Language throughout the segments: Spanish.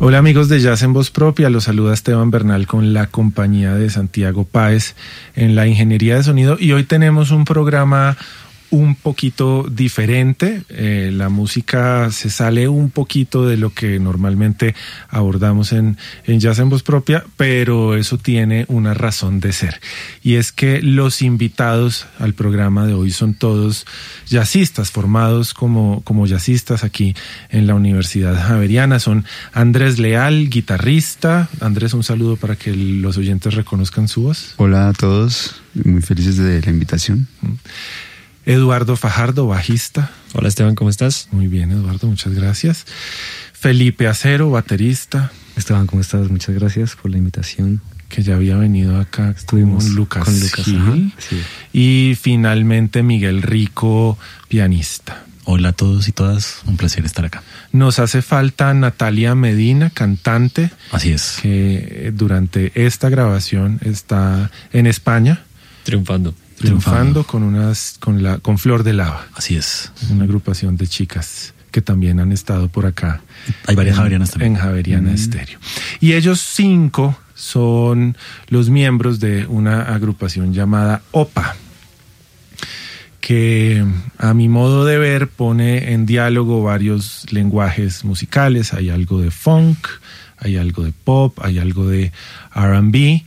Hola amigos de Jazz en Voz Propia, los saluda Esteban Bernal con la compañía de Santiago Páez en la ingeniería de sonido y hoy tenemos un programa un poquito diferente. La música se sale un poquito de lo que normalmente abordamos en Jazz en Voz Propia, pero eso tiene una razón de ser. Y es que los invitados al programa de hoy son todos jazzistas, formados como jazzistas aquí en la Universidad Javeriana. Son Andrés Leal, guitarrista. Andrés, un saludo para que los oyentes reconozcan su voz. Hola a todos, muy felices de la invitación. Eduardo Fajardo, bajista. Hola Esteban, ¿cómo estás? Muy bien, Eduardo, muchas gracias. Felipe Acero, baterista. Esteban, ¿cómo estás? Muchas gracias por la invitación. Que ya había venido acá. Estuvimos con Lucas Gil. Sí. Y finalmente Miguel Rico, pianista. Hola a todos y todas, un placer estar acá. Nos hace falta Natalia Medina, cantante. Así es. Que durante esta grabación está en España. Triunfando con Flor de Lava. Así es. Una agrupación de chicas que también han estado por acá. Hay varias javerianas también. En Javeriana Estéreo. Y ellos 5 son los miembros de una agrupación llamada OPA, que a mi modo de ver pone en diálogo varios lenguajes musicales. Hay algo de funk, hay algo de pop, hay algo de R&B,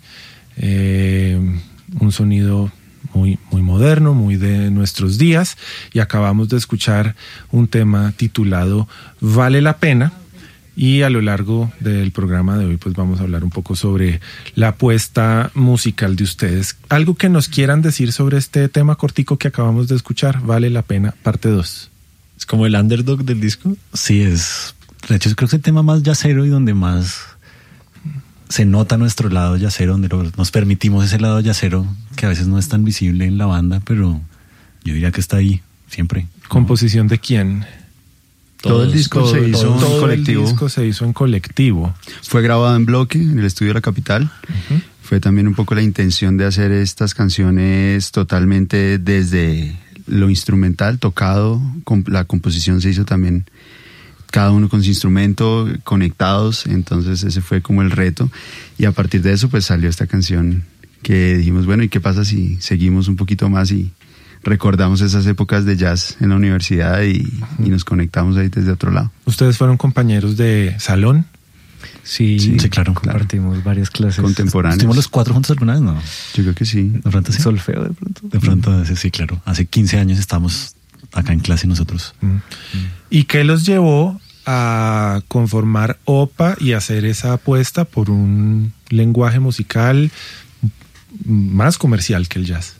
un sonido muy moderno, muy de nuestros días, y acabamos de escuchar un tema titulado Vale la Pena, y a lo largo del programa de hoy pues vamos a hablar un poco sobre la apuesta musical de ustedes. Algo que nos quieran decir sobre este tema cortico que acabamos de escuchar, Vale la Pena, parte 2. ¿Es como el underdog del disco? Sí, es. De hecho, creo que es el tema más jazzero y donde más se nota nuestro lado jazzero, donde nos permitimos ese lado jazzero que a veces no es tan visible en la banda, pero yo diría que está ahí siempre. ¿Composición de quién? Todo el disco se hizo en colectivo. El disco se hizo en colectivo. Fue grabado en bloque en el estudio de la capital. Uh-huh. Fue también un poco la intención de hacer estas canciones totalmente desde lo instrumental, tocado. La composición se hizo también cada uno con su instrumento, conectados, entonces ese fue como el reto, y a partir de eso pues salió esta canción que dijimos, bueno, ¿y qué pasa si seguimos un poquito más y recordamos esas épocas de jazz en la universidad y nos conectamos ahí desde otro lado? ¿Ustedes fueron compañeros de salón? Sí, claro. Compartimos varias clases contemporáneas. ¿Estuvimos los 4 juntos alguna vez? No. Yo creo que sí. ¿De pronto sí? ¿Solfeo de pronto? De pronto, sí, claro. Hace 15 años estamos acá en clase nosotros. ¿Y qué los llevó a conformar OPA y hacer esa apuesta por un lenguaje musical más comercial que el jazz?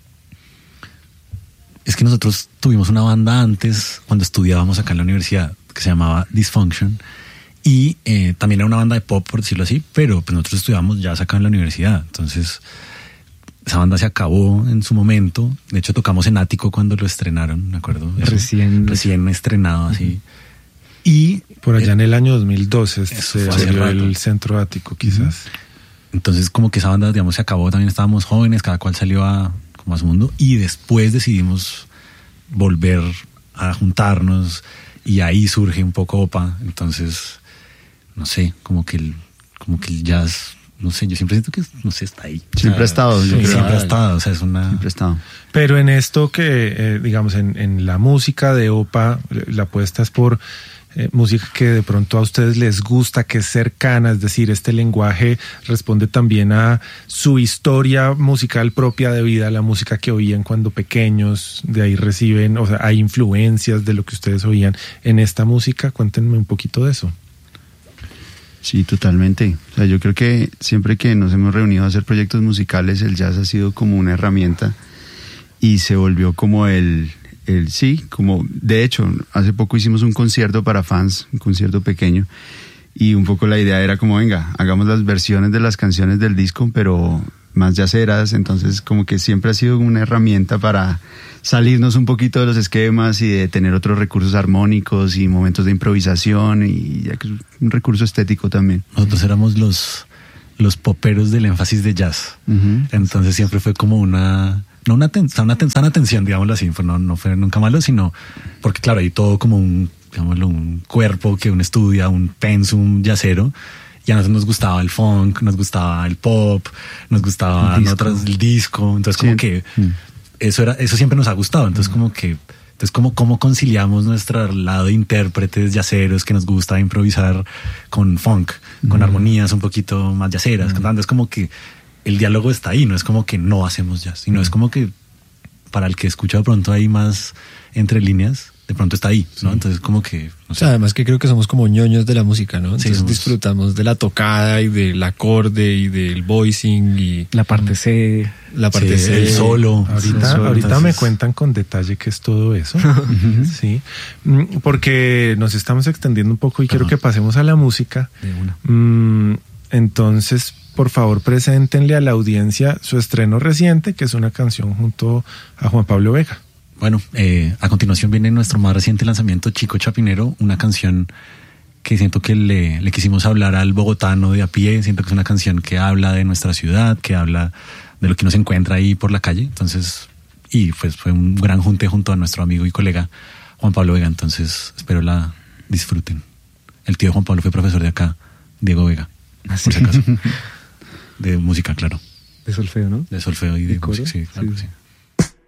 Es que nosotros tuvimos una banda antes, cuando estudiábamos acá en la universidad, que se llamaba Dysfunction, y también era una banda de pop, por decirlo así, pero pues nosotros estudiábamos jazz acá en la universidad. Entonces esa banda se acabó en su momento. De hecho tocamos en Ático cuando lo estrenaron, me acuerdo. Recién estrenado así. Y por allá en el año 2012 se abrió el Centro Ático, quizás. Entonces como que esa banda, digamos, se acabó. También estábamos jóvenes, cada cual salió como a su mundo, y después decidimos volver a juntarnos y ahí surge un poco OPA. Entonces, no sé, como que el jazz, no sé, yo siempre siento que, no sé, está ahí. Siempre ha estado. Siempre ha estado, o sea, es una... Siempre ha estado. Pero en esto que, digamos, en la música de OPA, la apuesta es por música que de pronto a ustedes les gusta, que es cercana, es decir, este lenguaje responde también a su historia musical propia de vida, la música que oían cuando pequeños, de ahí reciben, o sea, hay influencias de lo que ustedes oían en esta música. Cuéntenme un poquito de eso. Sí, totalmente. O sea, yo creo que siempre que nos hemos reunido a hacer proyectos musicales, el jazz ha sido como una herramienta y se volvió como como de hecho, hace poco hicimos un concierto para fans, un concierto pequeño, y un poco la idea era como, venga, hagamos las versiones de las canciones del disco, pero más jazzeras. Entonces como que siempre ha sido una herramienta para salirnos un poquito de los esquemas y de tener otros recursos armónicos y momentos de improvisación, y ya que es un recurso estético también. Nosotros éramos los poperos del énfasis de jazz. Uh-huh. Entonces siempre fue como una sana tensión, digámoslo así. No fue nunca malo, sino porque claro, hay todo como un digámoslo, un cuerpo que uno estudia, un pensum yacero. Y a nosotros nos gustaba el funk, nos gustaba el pop, nos gustaba el disco. Entonces como que eso siempre nos ha gustado. Entonces cómo conciliamos nuestro lado de intérpretes yaceros que nos gusta improvisar con funk, con armonías un poquito más yaceras, cantando. Es como que el diálogo está ahí, no es como que no hacemos jazz, sino es como que para el que escucha de pronto ahí más entre líneas, de pronto está ahí, ¿no? Entonces como que... No sé. O sea, además que creo que somos como ñoños de la música, ¿no? Entonces sí, disfrutamos de la tocada y del acorde y del voicing y... La parte C. La parte sí, C. el solo. Ahorita Entonces... me cuentan con detalle qué es todo eso. Sí. Porque nos estamos extendiendo un poco y quiero que pasemos a la música. De una. Entonces, por favor, preséntenle a la audiencia su estreno reciente, que es una canción junto a Juan Pablo Vega. Bueno, a continuación viene nuestro más reciente lanzamiento, Chico Chapinero, una canción que siento que le quisimos hablar al bogotano de a pie, siento que es una canción que habla de nuestra ciudad, que habla de lo que nos encuentra ahí por la calle, entonces, y pues fue un gran junte junto a nuestro amigo y colega Juan Pablo Vega, entonces espero la disfruten. El tío de Juan Pablo fue profesor de acá, Diego Vega, por si acaso, de música, claro. De solfeo, ¿no? De solfeo y de coro? música, sí, claro, Sí. sí.